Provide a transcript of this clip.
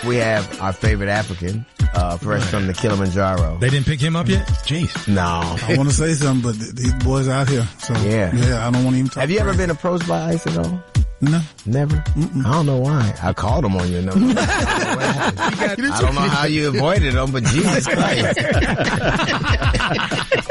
we have our favorite African, fresh from the Kilimanjaro. They didn't pick him up yet? Jeez. No. I want to say something, but these boys out here. So yeah, I don't want to even talk. Have you ever been approached by ICE at all? No. Never? Mm-mm. I don't know why. I called them on your number. I don't know how you avoided them, but Jesus Christ.